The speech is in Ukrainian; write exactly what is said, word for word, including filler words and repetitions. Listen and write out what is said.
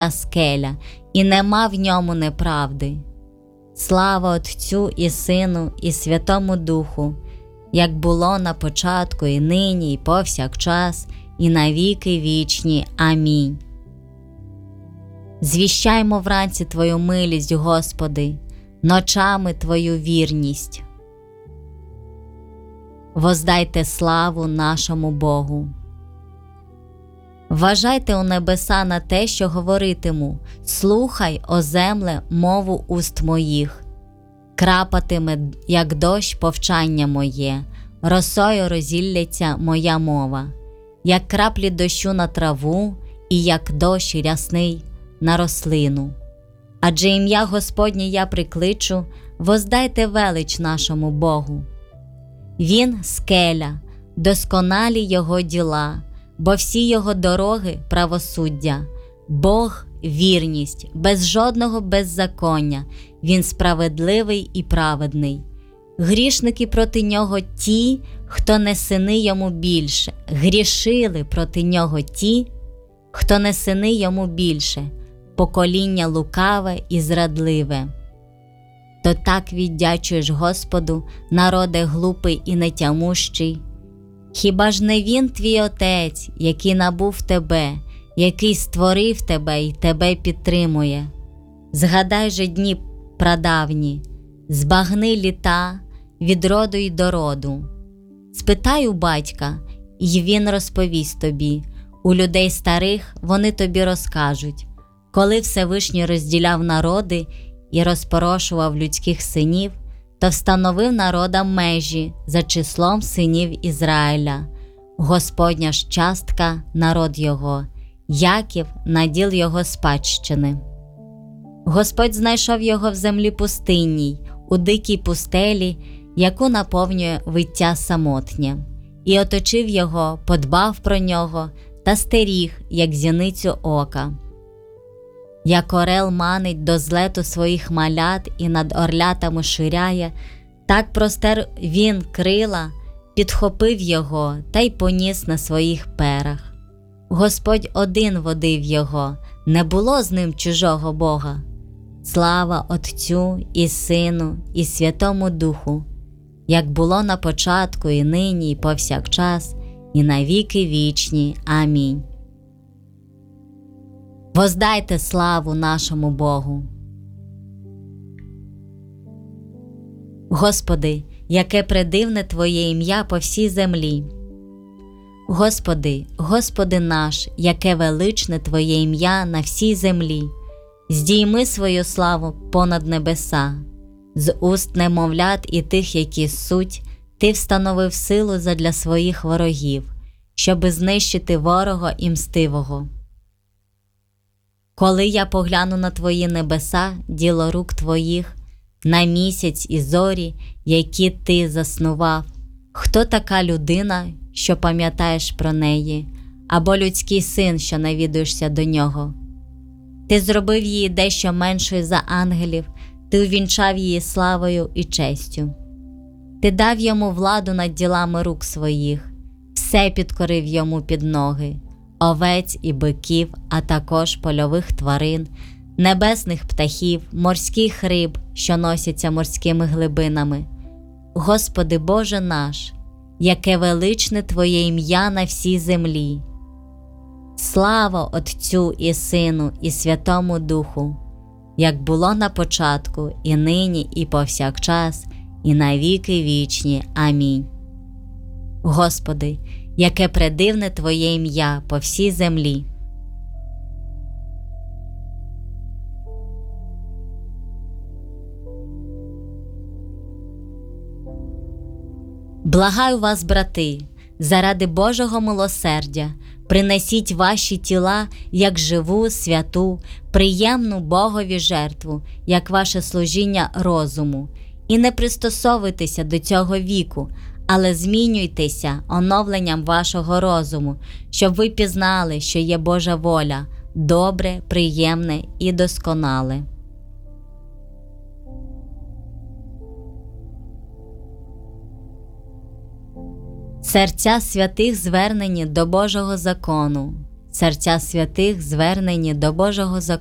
скеля, і нема в ньому неправди. Слава Отцю і Сину, і Святому Духу, як було на початку, і нині, і повсякчас, і на віки вічні. Амінь. Звіщаймо вранці Твою милість, Господи, ночами Твою вірність. Воздайте славу нашому Богу. Вважайте у небеса на те, що говоритиму, слухай, о земле, мову уст моїх. Крапатиме, як дощ, повчання моє, росою розілляться моя мова, як краплі дощу на траву, і як дощ рясний на рослину. Адже ім'я Господнє я прикличу, воздайте велич нашому Богу. Він – скеля, досконалі його діла, бо всі його дороги – правосуддя. Бог – вірність, без жодного беззаконня, він справедливий і праведний. Грішники проти нього ті, хто не сини йому більше, грішили проти нього ті, хто не сини йому більше, покоління лукаве і зрадливе. То так віддячуєш Господу, народе глупий і нетямущий? Хіба ж не Він твій Отець, який набув тебе, який створив тебе і тебе підтримує? Згадай же дні прадавні, збагни літа від роду й до роду. Спитай у батька, і він розповість тобі, у людей старих вони тобі розкажуть, коли Всевишній розділяв народи і розпорошував людських синів, то встановив народам межі за числом синів Ізраїля. Господня ж частка – народ його, Яків – наділ його спадщини. Господь знайшов його в землі пустинній, у дикій пустелі, яку наповнює виття самотнє, і оточив його, подбав про нього та стеріг, як зіницю ока. Як орел манить до злету своїх малят і над орлятами ширяє, так простер він крила, підхопив його та й поніс на своїх перах. Господь один водив його, не було з ним чужого Бога. Слава Отцю і Сину і Святому Духу, як було на початку, і нині, і повсякчас, і на віки вічні. Амінь. Воздайте славу нашому Богу. Господи, яке предивне Твоє ім'я по всій землі. Господи, Господи наш, яке величне Твоє ім'я на всій землі. Здійми свою славу понад небеса. З уст немовлят і тих, які суть, Ти встановив силу задля своїх ворогів, щоби знищити ворога і мстивого. Коли я погляну на Твої небеса, діло рук Твоїх, на місяць і зорі, які Ти заснував, хто така людина, що пам'ятаєш про неї, або людський син, що навідуєшся до нього? Ти зробив її дещо меншою за ангелів, Ти увінчав її славою і честю. Ти дав йому владу над ділами рук своїх, все підкорив йому під ноги, овець і биків, а також польових тварин, небесних птахів, морських риб, що носяться морськими глибинами. Господи Боже наш, яке величне Твоє ім'я на всій землі. Слава Отцю і Сину і Святому Духу, як було на початку, і нині, і повсякчас, і на віки вічні. Амінь. Господи, яке предивне Твоє ім'я по всій землі. Благаю вас, брати, заради Божого милосердя, принесіть ваші тіла як живу, святу, приємну Богові жертву, як ваше служіння розуму, і не пристосовуйтеся до цього віку, але змінюйтеся оновленням вашого розуму, щоб ви пізнали, що є Божа воля, добре, приємне і досконале. Серця святих звернені до Божого закону. Серця святих звернені до Божого закону.